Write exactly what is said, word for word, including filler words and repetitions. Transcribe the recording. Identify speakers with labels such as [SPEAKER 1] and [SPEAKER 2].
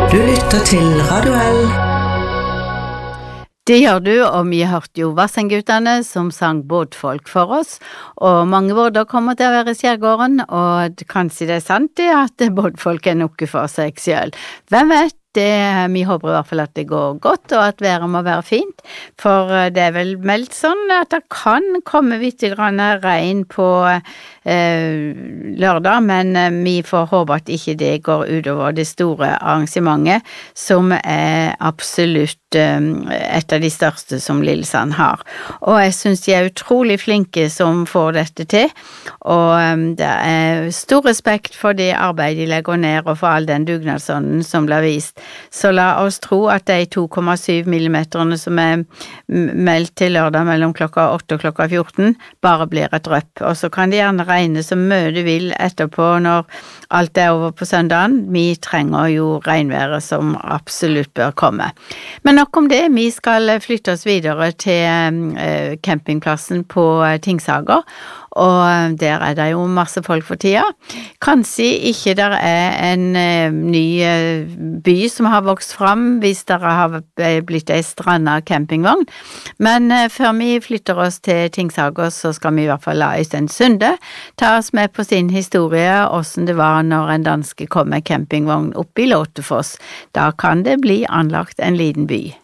[SPEAKER 1] Du lytter til Radio L.
[SPEAKER 2] Det gjør du, og vi hørte jo Vassendgutane som sang båtfolk for oss, og mange båter kommer til å være i skjærgården, og kanskje det er sant det at båtfolk er noe for seg selv. Hvem vet? Det, vi håper i hvert fall at det går godt, og at været må være fint, for det er vel meldt sånn at det kan komme litt regn på eh, lørdag, men vi får håpe at ikke det går utover det store arrangementet, som er absolutt eh, et av de største som Lillesand har. Og jeg synes de er utrolig flinke som får dette til, og eh, det er stor respekt for det arbeidet de legger ned, og for all den dugnadsånden som blir vist. Så la oss tro at de to komma syv millimeterne som er meldt til lørdag mellom klokka åtte og klokka fjorten bare blir et røpp, og så kan det gjerne regne så mye det vil etterpå når alt er over på søndagen. Vi trenger jo regnværet som absolutt bør komme. Men nok om det, vi skal flytte oss videre til eh, campingplassen på Tingsager, og der er det jo masse folk for tida. Kanskje ikke der er en eh, ny eh, by som har vokst fram hvis der har blitt en stranda campingvogn, men eh, før vi flytter oss til Tingsager så skal vi i hvert fall la Øystein Sunde ta oss med på sin historie, hvordan det var når en danske kom med campingvogn opp i Låtefoss. Da kan det bli anlagt en liten by.